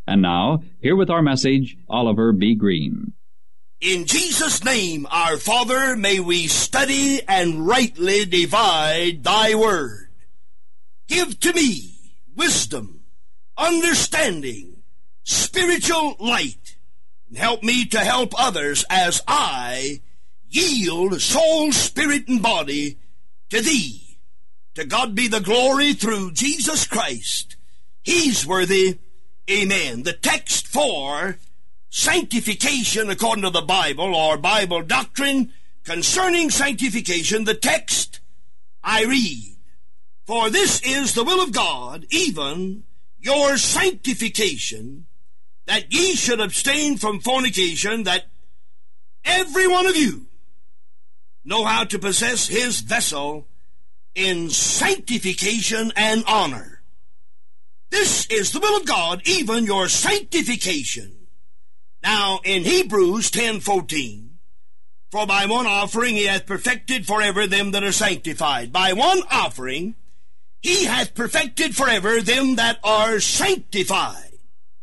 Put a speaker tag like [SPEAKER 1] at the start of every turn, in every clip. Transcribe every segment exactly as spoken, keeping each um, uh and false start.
[SPEAKER 1] And now, here with our message, Oliver B. Green.
[SPEAKER 2] In Jesus' name, our Father, may we study and rightly divide thy word. Give to me wisdom, understanding, spiritual light, and help me to help others as I yield soul, spirit, and body to thee. To God be the glory through Jesus Christ. He's worthy. Amen. The text for sanctification according to the Bible, or Bible doctrine concerning sanctification, the text I read. For this is the will of God, even your sanctification, that ye should abstain from fornication, that every one of you know how to possess his vessel in sanctification and honor. This is the will of God, even your sanctification. Now, in Hebrews ten fourteen, for by one offering he hath perfected forever them that are sanctified. By one offering he hath perfected forever them that are sanctified.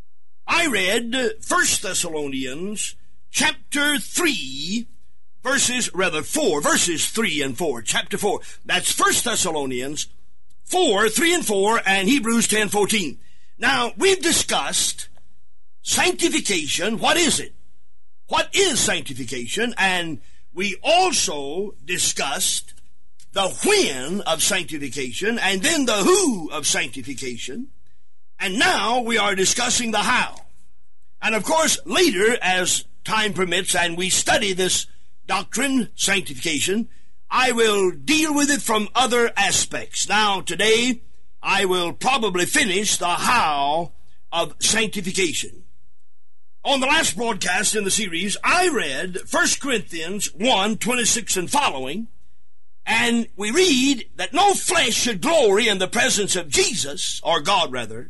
[SPEAKER 2] I read First Thessalonians chapter three, verses, rather four, verses three and four, chapter four. That's First Thessalonians four, three and four, and Hebrews ten fourteen. Now, we've discussed sanctification. What is it? What is sanctification? And we also discussed the when of sanctification, and then the who of sanctification. And now we are discussing the how. And of course, later, as time permits, and we study this doctrine, sanctification, I will deal with it from other aspects. Now, today, I will probably finish the how of sanctification. On the last broadcast in the series, I read First Corinthians one, twenty-six and following, and we read that no flesh should glory in the presence of Jesus, or God rather.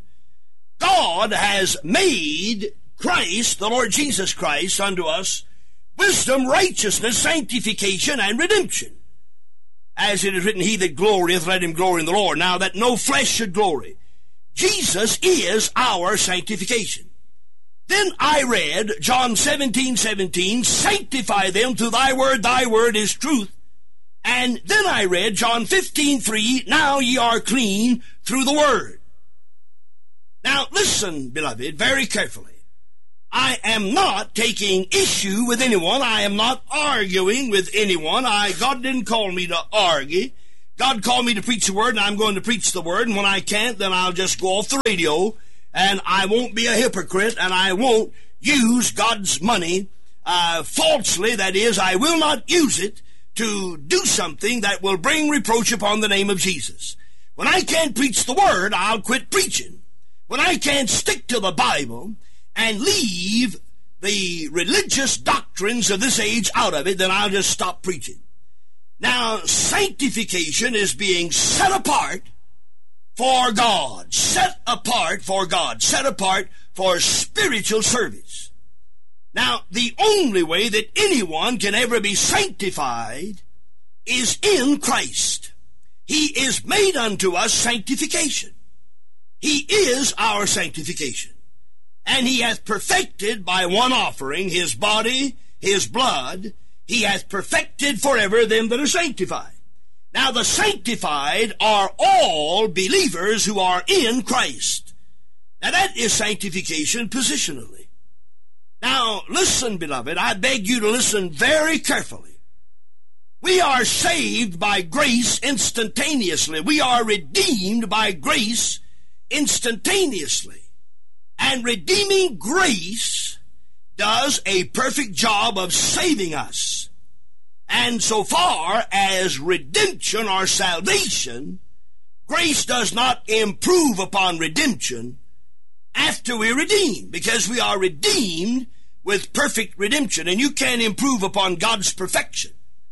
[SPEAKER 2] God has made Christ, the Lord Jesus Christ, unto us wisdom, righteousness, sanctification, and redemption. As it is written, he that glorieth, let him glory in the Lord. Now, that no flesh should glory. Jesus is our sanctification. Then I read John seventeen seventeen, sanctify them through thy word, thy word is truth. And then I read John fifteen three, now ye are clean through the word. Now, listen, beloved, very carefully. I am not taking issue with anyone. I am not arguing with anyone. I, God didn't call me to argue. God called me to preach the word, and I'm going to preach the word. And when I can't, then I'll just go off the radio, and I won't be a hypocrite, and I won't use God's money uh, falsely. That is, I will not use it to do something that will bring reproach upon the name of Jesus. When I can't preach the word, I'll quit preaching. When I can't stick to the Bible and leave the religious doctrines of this age out of it, then I'll just stop preaching. Now, sanctification is being set apart for God. Set apart for God. Set apart for spiritual service. Now, the only way that anyone can ever be sanctified is in Christ. He is made unto us sanctification. He is our sanctification. And he hath perfected by one offering his body, his blood. He hath perfected forever them that are sanctified. Now the sanctified are all believers who are in Christ. Now that is sanctification positionally. Now listen, beloved, I beg you to listen very carefully. We are saved by grace instantaneously. We are redeemed by grace instantaneously. And redeeming grace does a perfect job of saving us. And so far as redemption or salvation, grace does not improve upon redemption after we're redeemed, because we are redeemed with perfect redemption, and you can't improve upon God's perfection.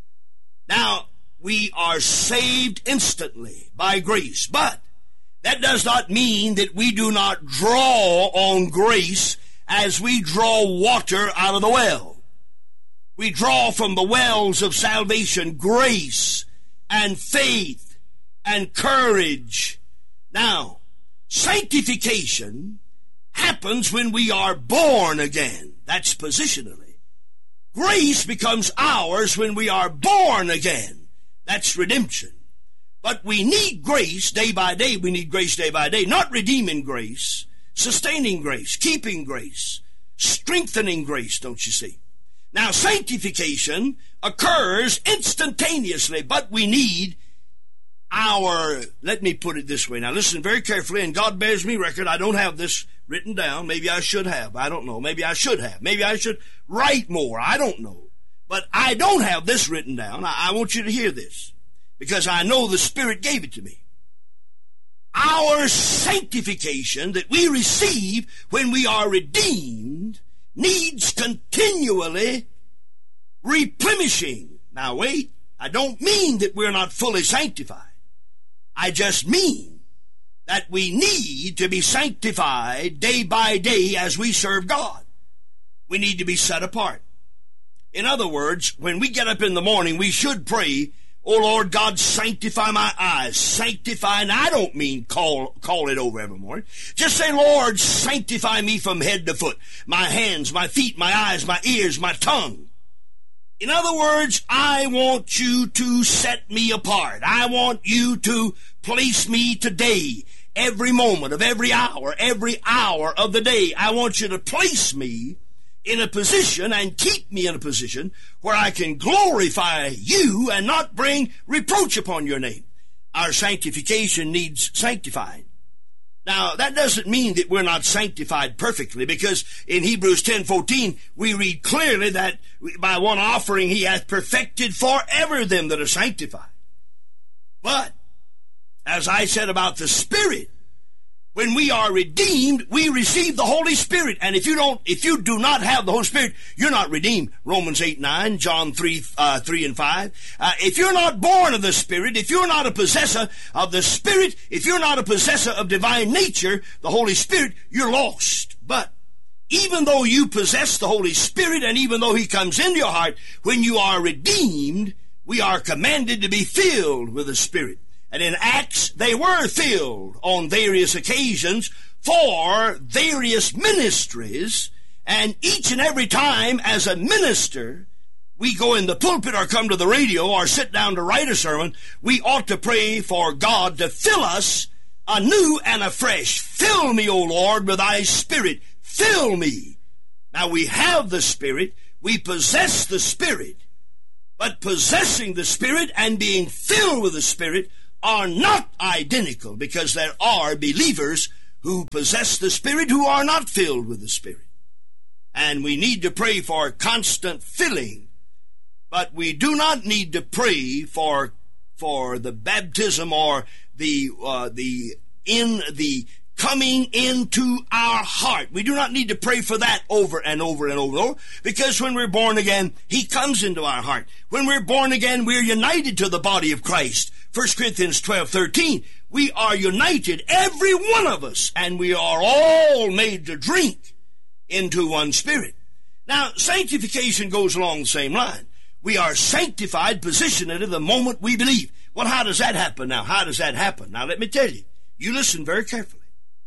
[SPEAKER 2] Now, we are saved instantly by grace, but that does not mean that we do not draw on grace as we draw water out of the well. We draw from the wells of salvation grace and faith and courage. Now, sanctification happens when we are born again. That's positionally. Grace becomes ours when we are born again. That's redemption. But we need grace day by day. We need grace day by day. Not redeeming grace, sustaining grace, keeping grace, strengthening grace, don't you see? Now, sanctification occurs instantaneously, but we need our, let me put it this way. Now, listen very carefully, and God bears me record. I don't have this written down. Maybe I should have. I don't know. Maybe I should have. Maybe I should write more. I don't know. But I don't have this written down. I, I want you to hear this, because I know the Spirit gave it to me. Our sanctification that we receive when we are redeemed needs continually replenishing. Now wait, I don't mean that we're not fully sanctified. I just mean that we need to be sanctified day by day as we serve God. We need to be set apart. In other words, when we get up in the morning, we should pray, "Oh Lord God, sanctify my eyes." Sanctify, and I don't mean call call it over every morning. Just say, "Lord, sanctify me from head to foot. My hands, my feet, my eyes, my ears, my tongue." In other words, I want you to set me apart. I want you to place me today, every moment of every hour, every hour of the day. I want you to place me in a position and keep me in a position where I can glorify you and not bring reproach upon your name. Our sanctification needs sanctifying. Now, that doesn't mean that we're not sanctified perfectly, because in Hebrews ten fourteen, we read clearly that by one offering he hath perfected forever them that are sanctified. But, as I said about the Spirit, when we are redeemed, we receive the Holy Spirit. And if you don't, if you do not have the Holy Spirit, you're not redeemed. Romans eight nine, John three, uh, three and five. Uh, if you're not born of the Spirit, if you're not a possessor of the Spirit, if you're not a possessor of divine nature, the Holy Spirit, you're lost. But even though you possess the Holy Spirit, and even though He comes into your heart, when you are redeemed, we are commanded to be filled with the Spirit. And in Acts, they were filled on various occasions for various ministries. And each and every time as a minister, we go in the pulpit or come to the radio or sit down to write a sermon, we ought to pray for God to fill us anew and afresh. Fill me, O Lord, with thy Spirit. Fill me. Now we have the Spirit. We possess the Spirit. But possessing the Spirit and being filled with the Spirit are not identical, because there are believers who possess the Spirit who are not filled with the Spirit. And we need to pray for constant filling, but we do not need to pray for for the baptism or the uh, the in the coming into our heart. We do not need to pray for that over and over and over and over, because when we're born again, He comes into our heart. When we're born again, we're united to the body of Christ. First Corinthians twelve thirteen, we are united, every one of us, and we are all made to drink into one Spirit. Now, sanctification goes along the same line. We are sanctified positionally the moment we believe. Well, how does that happen now? How does that happen? Now, let me tell you. You listen very carefully.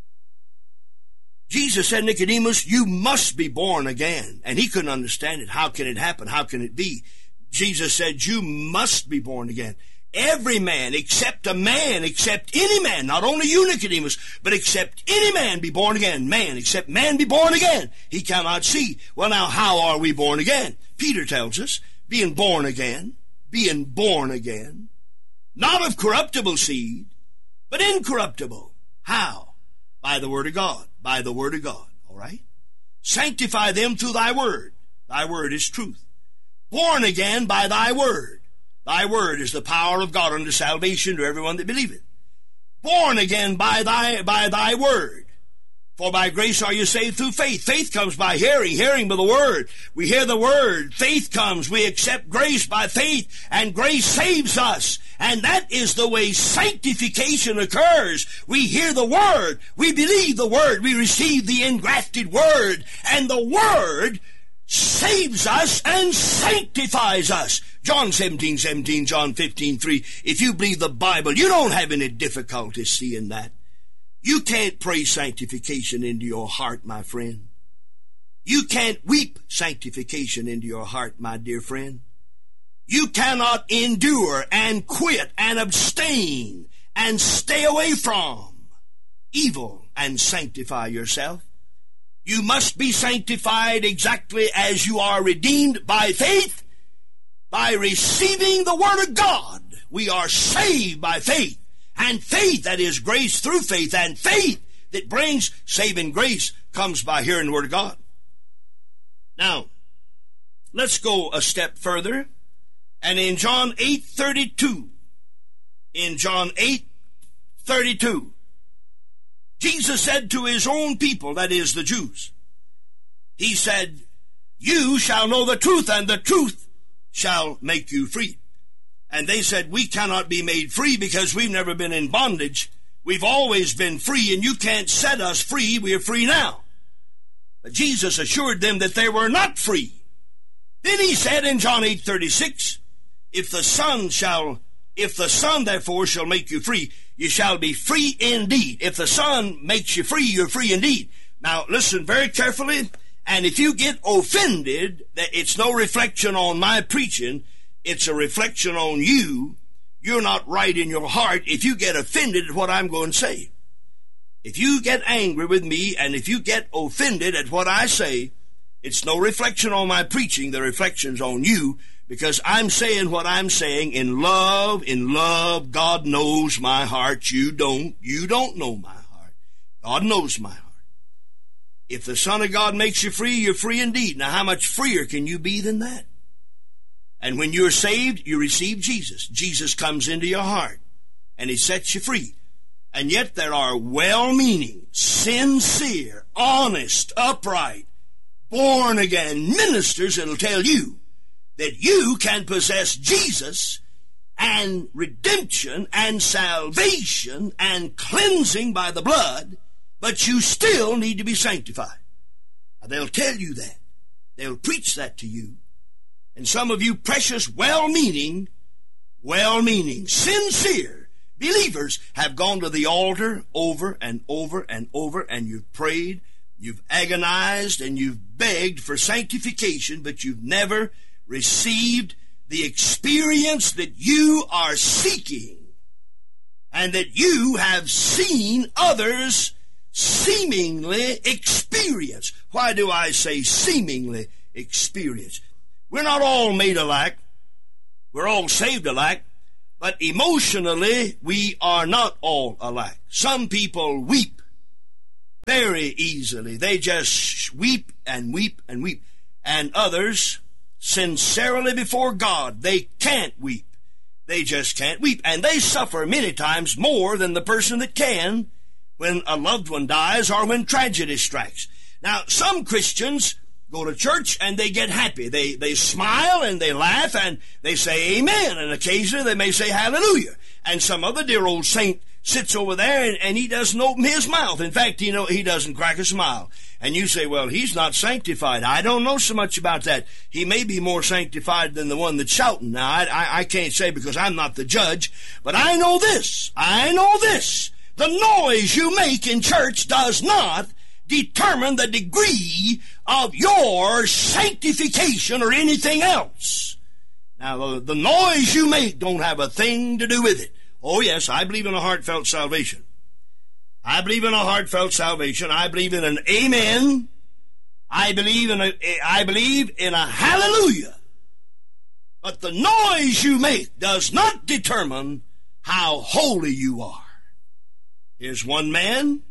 [SPEAKER 2] Jesus said, "Nicodemus, you must be born again." And he couldn't understand it. How can it happen? How can it be? Jesus said, "You must be born again. Every man, except a man, except any man, not only you, Nicodemus, but except any man be born again. Man, except man be born again, he cannot see." Well, now, how are we born again? Peter tells us, being born again, being born again, not of corruptible seed, but incorruptible. How? By the Word of God. By the Word of God. All right? Sanctify them through thy Word. Thy Word is truth. Born again by thy Word. Thy Word is the power of God unto salvation to everyone that believeth. Born again by thy, by thy Word. For by grace are you saved through faith. Faith comes by hearing, hearing by the Word. We hear the Word. Faith comes. We accept grace by faith, and grace saves us. And that is the way sanctification occurs. We hear the Word. We believe the Word. We receive the engrafted Word. And the Word saves us and sanctifies us. John seventeen seventeen, John fifteen three. If you believe the Bible, you don't have any difficulty seeing that. You can't pray sanctification into your heart, my friend. You can't weep sanctification into your heart, my dear friend. You cannot endure and quit and abstain and stay away from evil and sanctify yourself. You must be sanctified exactly as you are redeemed by faith, by receiving the Word of God. We are saved by faith, and faith, that is grace through faith, and faith that brings saving grace comes by hearing the Word of God. Now, let's go a step further, and in John eight thirty-two, in John eight thirty-two, Jesus said to his own people, that is the Jews, he said, you shall know the truth, and the truth shall make you free. And they said, we cannot be made free because we've never been in bondage. We've always been free, and you can't set us free. We are free now. But Jesus assured them that they were not free. Then he said in John eight thirty-six, if the Son shall, if the Son therefore shall make you free, you shall be free indeed. If the Son makes you free, you're free indeed. Now listen very carefully, and if you get offended, that it's no reflection on my preaching, it's a reflection on you. You're not right in your heart if you get offended at what I'm going to say. If you get angry with me, and if you get offended at what I say, it's no reflection on my preaching, the reflection's on you, because I'm saying what I'm saying in love, in love. God knows my heart. You don't. You don't know my heart. God knows my heart. If the Son of God makes you free, you're free indeed. Now, how much freer can you be than that? And when you're saved, you receive Jesus. Jesus comes into your heart, and he sets you free. And yet there are well-meaning, sincere, honest, upright, born-again ministers that'll tell you that you can possess Jesus and redemption and salvation and cleansing by the blood, but you still need to be sanctified. Now, they'll tell you that. They'll preach that to you. And some of you precious, well-meaning, well-meaning, sincere believers have gone to the altar over and over and over, and you've prayed, you've agonized, and you've begged for sanctification, but you've never received the experience that you are seeking, and that you have seen others seemingly experience. Why do I say seemingly experience? We're not all made alike. We're all saved alike. But emotionally, we are not all alike. Some people weep very easily. They just weep and weep and weep. And others, sincerely before God, they can't weep. They just can't weep. And they suffer many times more than the person that can when a loved one dies or when tragedy strikes. Now, some Christians go to church and they get happy. They they smile and they laugh and they say amen, and occasionally they may say hallelujah. And some other dear old saint sits over there and, and he doesn't open his mouth. In fact, you know, he doesn't crack a smile. And you say, well, he's not sanctified. I don't know so much about that. He may be more sanctified than the one that's shouting. Now, I, I, I can't say because I'm not the judge, but I know this. I know this. The noise you make in church does not determine the degree of your sanctification or anything else. Now, the, the noise you make don't have a thing to do with it. Oh, yes, I believe in a heartfelt salvation. I believe in a heartfelt salvation. I believe in an amen. I believe in a, I believe in a hallelujah. But the noise you make does not determine how holy you are. Here's one man.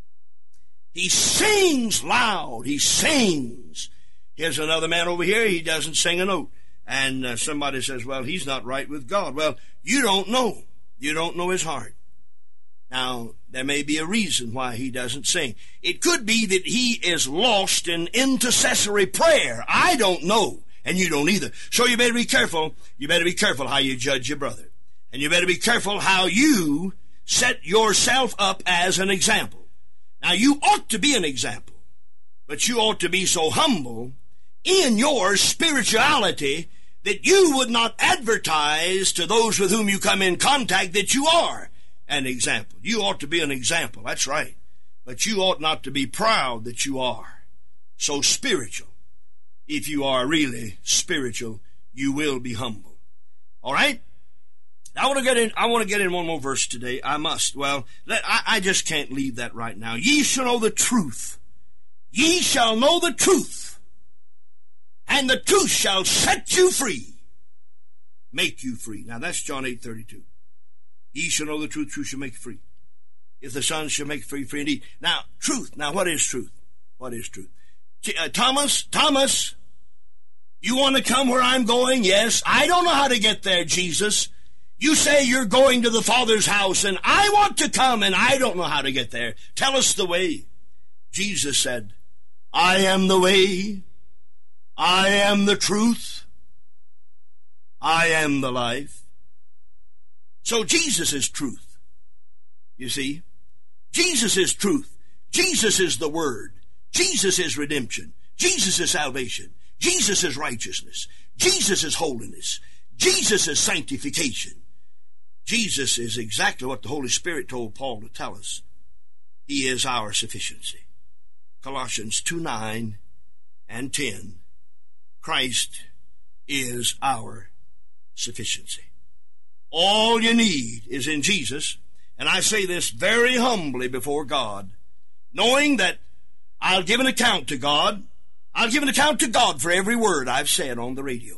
[SPEAKER 2] He sings loud. He sings. Here's another man over here. He doesn't sing a note. And uh, somebody says, well, he's not right with God. Well, you don't know. You don't know his heart. Now, there may be a reason why he doesn't sing. It could be that he is lost in intercessory prayer. I don't know, and you don't either. So you better be careful. You better be careful how you judge your brother. And you better be careful how you set yourself up as an example. Now, you ought to be an example, but you ought to be so humble in your spirituality that you would not advertise to those with whom you come in contact that you are an example. You ought to be an example, that's right. But you ought not to be proud that you are so spiritual. If you are really spiritual, you will be humble. All right? I want to get in. I want to get in one more verse today. I must. Well, let, I, I just can't leave that right now. Ye shall know the truth. Ye shall know the truth, and the truth shall set you free, make you free. Now that's John eight thirty-two. Ye shall know the truth. Truth shall make you free. If the Son shall make you free, free indeed. Now truth. Now what is truth? What is truth? Uh, Thomas. Thomas. You want to come where I'm going? Yes. I don't know how to get there, Jesus. You say you're going to the Father's house, and I want to come, and I don't know how to get there. Tell us the way. Jesus said, I am the way, I am the truth, I am the life. So Jesus is truth, you see. Jesus is truth. Jesus is the Word. Jesus is redemption. Jesus is salvation. Jesus is righteousness. Jesus is holiness. Jesus is sanctification. Jesus is exactly what the Holy Spirit told Paul to tell us. He is our sufficiency. Colossians two nine and ten. Christ is our sufficiency. All you need is in Jesus. And I say this very humbly before God, knowing that I'll give an account to God. I'll give an account to God for every word I've said on the radio.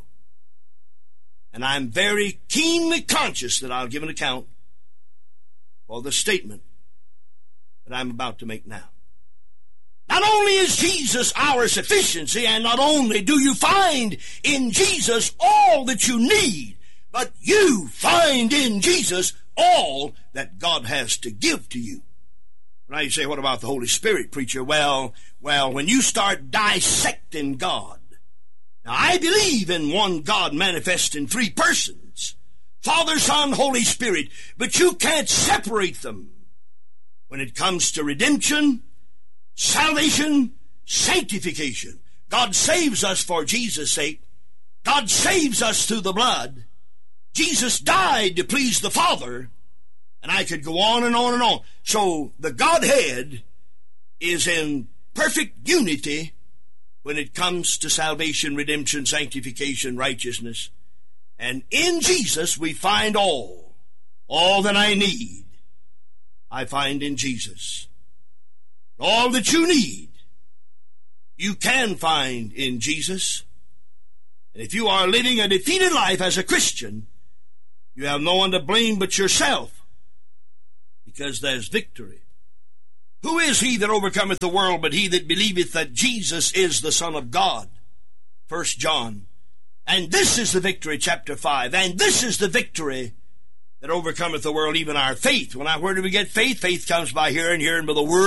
[SPEAKER 2] And I'm very keenly conscious that I'll give an account for the statement that I'm about to make now. Not only is Jesus our sufficiency, and not only do you find in Jesus all that you need, but you find in Jesus all that God has to give to you. Now you say, what about the Holy Spirit, preacher? Well, well, when you start dissecting God, now, I believe in one God manifest in three persons, Father, Son, Holy Spirit, but you can't separate them when it comes to redemption, salvation, sanctification. God saves us for Jesus' sake. God saves us through the blood. Jesus died to please the Father, and I could go on and on and on. So the Godhead is in perfect unity when it comes to salvation, redemption, sanctification, righteousness. And in Jesus we find all. All that I need, I find in Jesus. All that you need, you can find in Jesus. And if you are living a defeated life as a Christian, you have no one to blame but yourself, because there's victory. Who is he that overcometh the world but he that believeth that Jesus is the Son of God? First John. And this is the victory, chapter five. And this is the victory that overcometh the world, even our faith. When I, where do we get faith? Faith comes by hearing, hearing by the word